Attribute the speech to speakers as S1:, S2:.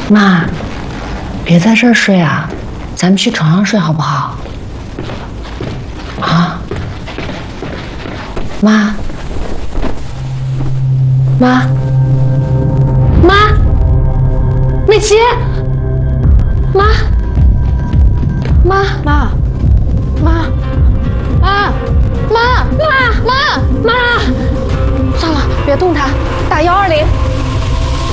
S1: 妈，别在这儿睡啊，咱们去床上睡好不好？啊，妈，妈，妈，美琪，妈，妈，
S2: 妈。